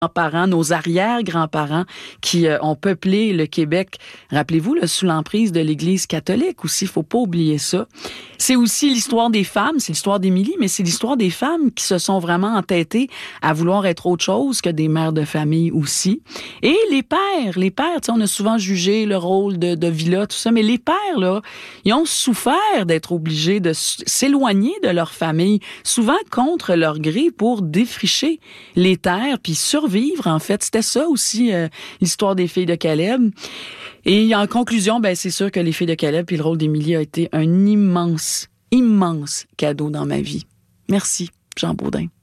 grands-parents, nos arrière-grands-parents qui ont peuplé le Québec, rappelez-vous, là, sous l'emprise de l'Église catholique aussi, il faut pas oublier ça. C'est aussi l'histoire des femmes, c'est l'histoire d'Émilie, mais c'est l'histoire des femmes qui se sont vraiment entêtées à vouloir être autre chose que des mères de famille aussi. Et les pères, tu sais, on a souvent jugé le rôle de Villa, tout ça, mais les pères, là, ils ont souffert d'être obligés de s'éloigner de leur famille, souvent contre leur gré pour défricher les terres, puis survivre, en fait. C'était ça aussi, l'histoire des filles de Caleb. Et en conclusion, ben c'est sûr que les filles de Caleb puis le rôle d'Émilie a été un immense cadeau dans ma vie. Merci, Jean Baudin.